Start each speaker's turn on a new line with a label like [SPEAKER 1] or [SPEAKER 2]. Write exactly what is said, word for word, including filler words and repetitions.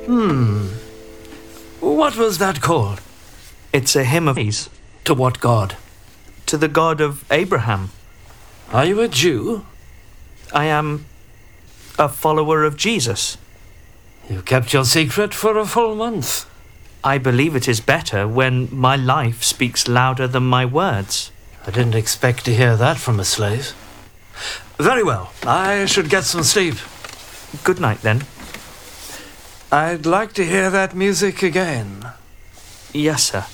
[SPEAKER 1] Hmm. What was that called?
[SPEAKER 2] It's a hymn of praise.
[SPEAKER 1] To what God?
[SPEAKER 2] To the God of Abraham.
[SPEAKER 1] Are you a Jew?
[SPEAKER 2] I am a follower of Jesus.
[SPEAKER 1] You kept your secret for a full month.
[SPEAKER 2] I believe it is better when my life speaks louder than my words.
[SPEAKER 1] I didn't expect to hear that from a slave. Very well. I should get some sleep.
[SPEAKER 2] Good night, then.
[SPEAKER 1] I'd like to hear that music again.
[SPEAKER 2] Yes, sir.